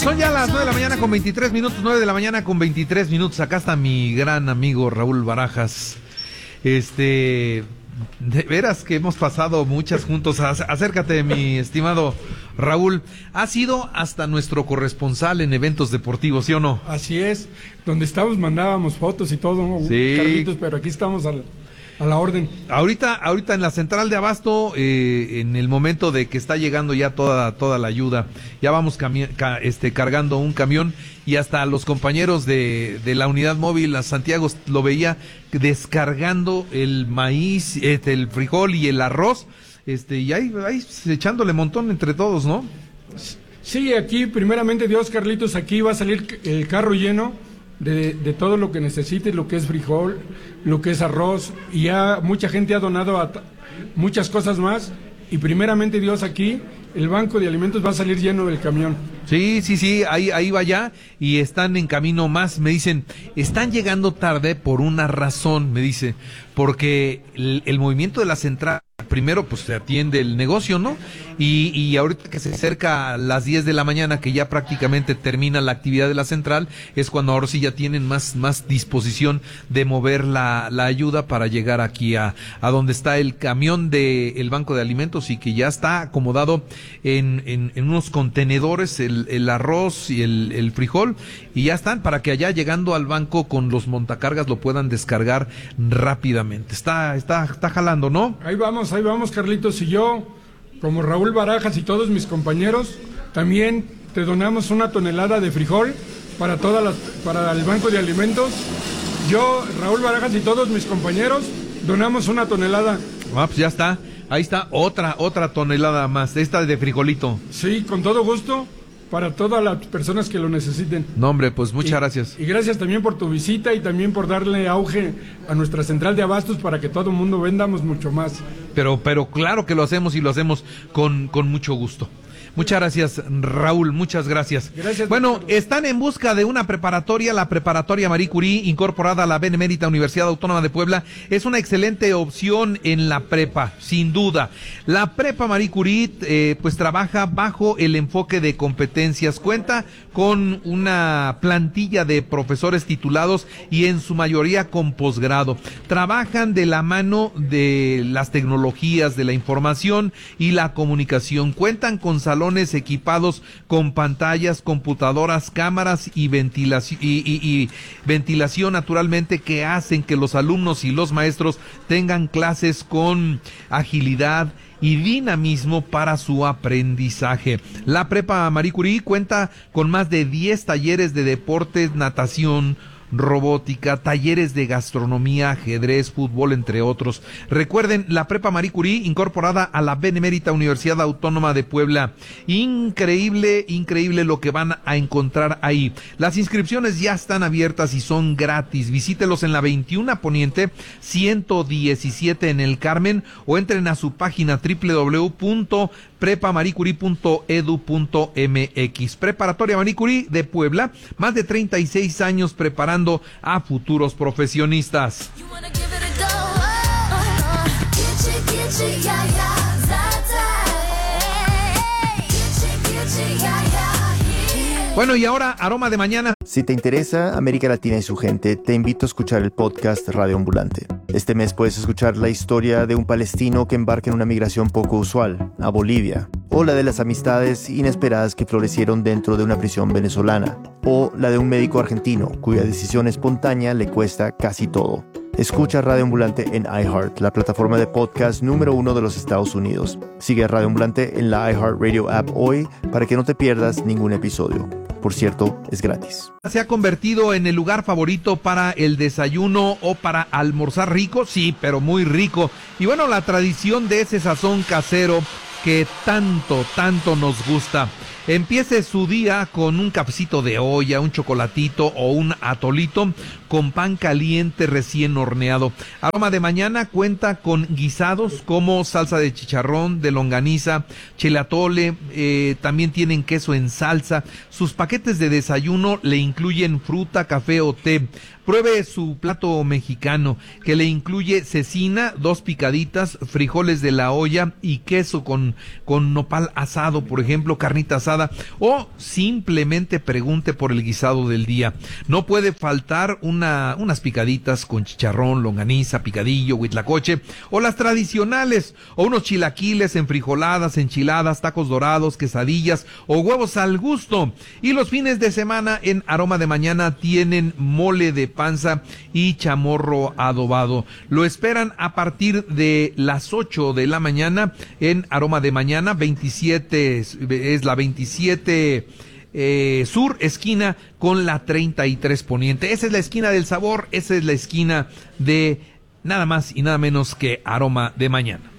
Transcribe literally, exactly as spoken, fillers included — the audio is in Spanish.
Son ya las nueve de la mañana con veintitrés minutos, nueve de la mañana con veintitrés minutos. Acá está mi gran amigo Raúl Barajas. Este, de veras que hemos pasado muchas juntos. Acércate, mi estimado Raúl. Has sido hasta nuestro corresponsal en eventos deportivos, ¿sí o no? Así es. Donde estábamos mandábamos fotos y todo, ¿no? Sí. Carlitos, pero aquí estamos al... a la orden. Ahorita, ahorita en la central de Abasto, eh, en el momento de que está llegando ya toda, toda la ayuda, ya vamos cami- ca- este, cargando un camión y hasta los compañeros de, de la unidad móvil a Santiago lo veía descargando el maíz, este, el frijol y el arroz, este, y ahí, ahí echándole montón entre todos, ¿no? Sí, aquí primeramente Dios, Carlitos, aquí va a salir el carro lleno de, de todo lo que necesites, lo que es frijol, lo que es arroz, y ya mucha gente ha donado a t- muchas cosas más, y primeramente Dios, aquí el banco de alimentos va a salir lleno del camión. Sí, sí, sí, ahí, ahí va ya, y están en camino más. Me dicen, están llegando tarde por una razón, me dice, porque el, el movimiento de la central, primero pues se atiende el negocio, ¿no? Y, y ahorita que se acerca a las diez de la mañana, que ya prácticamente termina la actividad de la central, es cuando ahora sí ya tienen más, más disposición de mover la, la ayuda para llegar aquí a, a donde está el camión de el Banco de Alimentos, y que ya está acomodado en, en, en unos contenedores el, el arroz y el, el frijol, y ya están para que allá llegando al banco con los montacargas lo puedan descargar rápidamente. Está, está, está jalando, ¿no? Ahí vamos, ahí vamos, Carlitos, y yo, como Raúl Barajas y todos mis compañeros, también te donamos una tonelada de frijol para todas las, para el Banco de Alimentos. Yo, Raúl Barajas y todos mis compañeros donamos una tonelada. Ah, pues ya está, ahí está otra, otra tonelada más, esta de frijolito. Sí, con todo gusto, para todas las personas que lo necesiten. No, hombre, pues muchas y, gracias. Y gracias también por tu visita y también por darle auge a nuestra central de abastos para que todo el mundo vendamos mucho más. Pero, pero claro que lo hacemos, y lo hacemos con, con mucho gusto. Muchas gracias, Raúl, muchas gracias. Gracias. Bueno, doctor. están en busca de una preparatoria, la preparatoria Marie Curie, incorporada a la Benemérita Universidad Autónoma de Puebla. Es una excelente opción en la prepa, sin duda. La prepa Marie Curie, eh, pues trabaja bajo el enfoque de competencias. Cuenta con una plantilla de profesores titulados y en su mayoría con posgrado. Trabajan de la mano de las tecnologías de la información y la comunicación. Cuentan con salones equipados con pantallas, computadoras, cámaras y ventilación, y, y, y ventilación naturalmente, que hacen que los alumnos y los maestros tengan clases con agilidad y dinamismo para su aprendizaje. La prepa Marie Curie cuenta con más de diez talleres de deportes, natación, robótica, talleres de gastronomía, ajedrez, fútbol, entre otros. Recuerden, la prepa Marie Curie, incorporada a la Benemérita Universidad Autónoma de Puebla. Increíble, increíble lo que van a encontrar ahí. Las inscripciones ya están abiertas y son gratis. Visítelos en la veintiuno Poniente, ciento diecisiete en el Carmen, o entren a su página doble u doble u doble u punto prepa marie curie punto e d u punto m x. Preparatoria Marie Curie de Puebla, más de treinta y seis años preparando a futuros profesionistas. Bueno, y ahora, aroma de mañana. Si te interesa América Latina y su gente, te invito a escuchar el podcast Radio Ambulante. Este mes puedes escuchar la historia de un palestino que embarca en una migración poco usual, a Bolivia, o la de las amistades inesperadas que florecieron dentro de una prisión venezolana, o la de un médico argentino cuya decisión espontánea le cuesta casi todo. Escucha Radio Ambulante en iHeart, la plataforma de podcast número uno de los Estados Unidos. Sigue a Radio Ambulante en la iHeartRadio app hoy para que no te pierdas ningún episodio. Por cierto, es gratis. ¿Se ha convertido en el lugar favorito para el desayuno o para almorzar rico? Sí, pero muy rico. Y bueno, la tradición de ese sazón casero que tanto, tanto nos gusta. Empiece su día con un cafecito de olla, un chocolatito o un atolito con pan caliente recién horneado. Aroma de mañana cuenta con guisados como salsa de chicharrón, de longaniza, chile atole, eh, también tienen queso en salsa. Sus paquetes de desayuno le incluyen fruta, café o té. Pruebe su plato mexicano, que le incluye cecina, dos picaditas, frijoles de la olla y queso con, con nopal asado, por ejemplo, carnita asada asada o simplemente pregunte por el guisado del día. No puede faltar una, unas picaditas con chicharrón, longaniza, picadillo, huitlacoche o las tradicionales o unos chilaquiles, enfrijoladas, enchiladas, tacos dorados, quesadillas o huevos al gusto. Y los fines de semana en Aroma de Mañana tienen mole de panza y chamorro adobado. Lo esperan a partir de las ocho de la mañana en Aroma de Mañana, veintisiete, es la veintisiete eh, Sur, esquina con la treinta y tres Poniente. Esa es la esquina del sabor, esa es la esquina de nada más y nada menos que Aroma de Mañana.